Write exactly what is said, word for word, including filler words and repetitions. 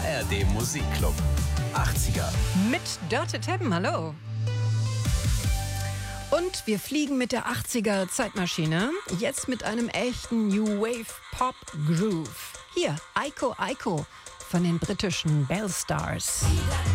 R D Musikclub. achtziger. Mit Dörte Teppen, hallo. Und wir fliegen mit der achtziger Zeitmaschine. Jetzt mit einem echten New Wave Pop Groove. Hier, Aiko Aiko von den britischen Bell Stars.